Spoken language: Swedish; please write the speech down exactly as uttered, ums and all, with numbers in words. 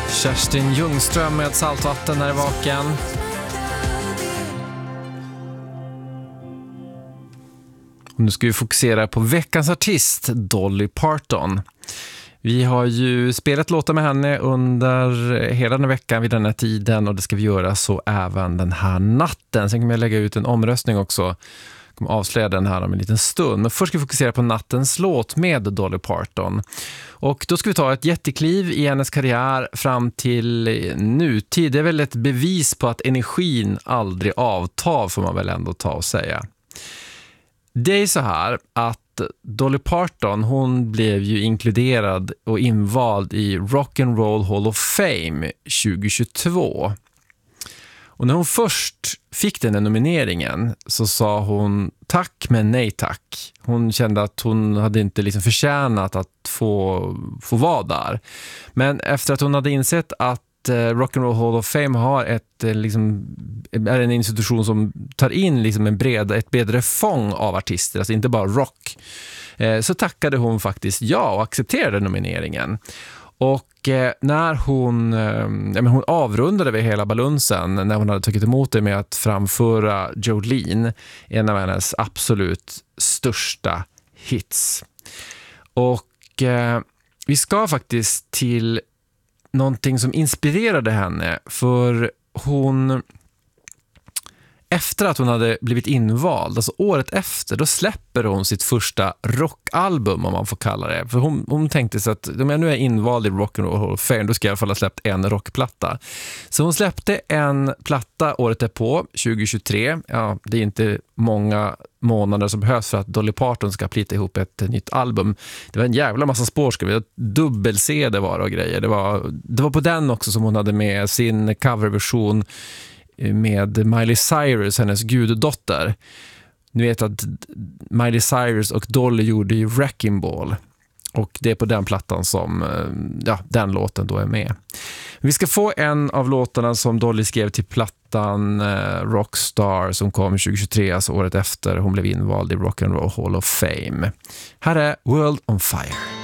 Kerstin Ljungström med Saltvatten när är vaken. Och nu ska vi fokusera på veckans artist, Dolly Parton. Vi har ju spelat låtar med henne under hela den här veckan vid den här tiden och det ska vi göra så även den här natten. Sen kommer jag lägga ut en omröstning också. Jag kommer avslöja den här om en liten stund. Men först ska vi fokusera på nattens låt med Dolly Parton. Och då ska vi ta ett jättekliv i hennes karriär fram till nutid. Det är väl ett bevis på att energin aldrig avtar, får man väl ändå ta och säga. Det är så här att Dolly Parton, hon blev ju inkluderad och invald i Rock and Roll Hall of Fame tjugohundratjugotvå. Och när hon först fick den här nomineringen så sa hon tack men nej tack. Hon kände att hon hade inte liksom förtjänat att få, få vara där. Men efter att hon hade insett att Rock and Roll Hall of Fame har ett, liksom, är en institution som tar in liksom en bred, ett bredare fång av artister, alltså inte bara rock, så tackade hon faktiskt ja och accepterade nomineringen. Och eh, när hon, eh, ja, men hon avrundade vid hela balunsen när hon hade tagit emot det med att framföra Jolene, en av hennes absolut största hits. Och eh, vi ska faktiskt till någonting som inspirerade henne, för hon, efter att hon hade blivit invald, alltså året efter, då släpper hon sitt första rockalbum, om man får kalla det. För hon, hon tänkte sig att om jag nu är invald i Rock and Roll Hall of Fame, då ska jag i alla fall ha släppt en rockplatta. Så hon släppte en platta året därpå, tjugohundratjugotre. Ja, det är inte många månader som behövs för att Dolly Parton ska plita ihop ett nytt album. Det var en jävla massa spår, ska vi dubbel-C det var och grejer. Det var, det var på den också som hon hade med sin coverversion med Miley Cyrus, hennes guddotter. Ni vet att Miley Cyrus och Dolly gjorde ju Wrecking Ball. Och det är på den plattan som ja, den låten då är med. Vi ska få en av låtarna som Dolly skrev till plattan eh, Rockstar som kom tjugohundratjugotre, alltså året efter hon blev invald i Rock and Roll Hall of Fame. Här är World on Fire.